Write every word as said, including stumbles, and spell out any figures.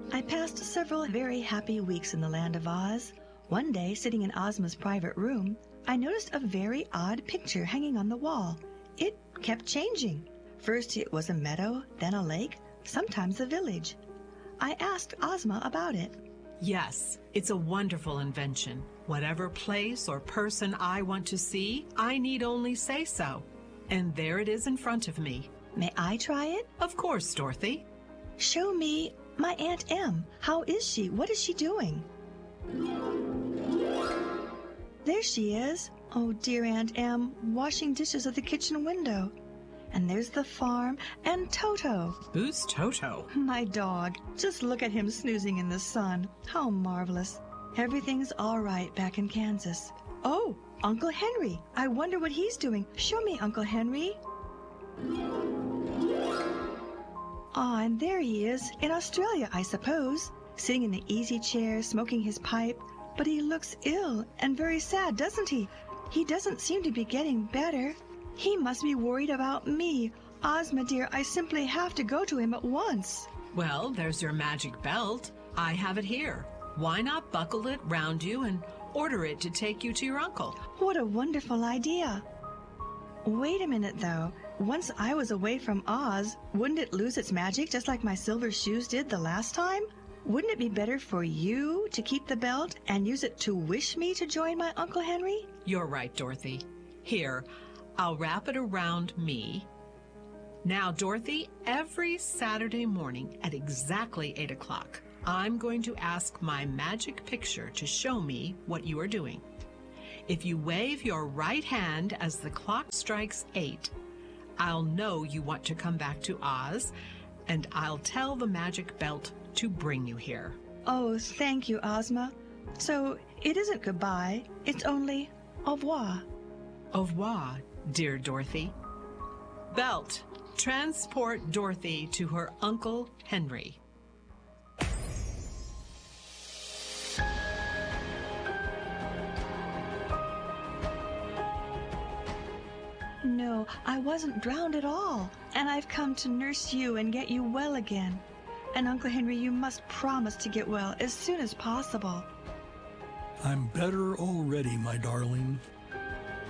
I passed several very happy weeks in the land of Oz. One day, sitting in Ozma's private room, I noticed a very odd picture hanging on the wall. It kept changing. First it was a meadow, then a lake, sometimes a village. I asked Ozma about it. Yes, it's a wonderful invention. Whatever place or person I want to see, I need only say so. And there it is in front of me. May I try it? Of course, Dorothy. Show me my Aunt Em. How is she? What is she doing? There she is. Oh, dear Aunt Em, washing dishes at the kitchen window. And there's the farm and Toto. Who's Toto? My dog. Just look at him snoozing in the sun. How marvelous. Everything's all right back in Kansas. Oh, Uncle Henry. I wonder what he's doing. Show me, Uncle Henry. Ah, and there he is, in Australia, I suppose, sitting in the easy chair, smoking his pipe. But he looks ill and very sad, doesn't he? He doesn't seem to be getting better. He must be worried about me. Ozma, dear, I simply have to go to him at once. Well, there's your magic belt. I have it here. Why not buckle it round you and order it to take you to your uncle? What a wonderful idea. Wait a minute, though. Once I was away from Oz, wouldn't it lose its magic just like my silver shoes did the last time? Wouldn't it be better for you to keep the belt and use it to wish me to join my Uncle Henry? You're right, Dorothy. Here, I'll wrap it around me. Now, Dorothy, every Saturday morning at exactly eight o'clock, I'm going to ask my magic picture to show me what you are doing. If you wave your right hand as the clock strikes eight, I'll know you want to come back to Oz, and I'll tell the magic belt to bring you here. Oh, thank you, Ozma. So it isn't goodbye, it's only au revoir. Au revoir, dear Dorothy. Belt, transport Dorothy to her Uncle Henry. No, I wasn't drowned at all, and I've come to nurse you and get you well again. And Uncle Henry, you must promise to get well as soon as possible. I'm better already, my darling.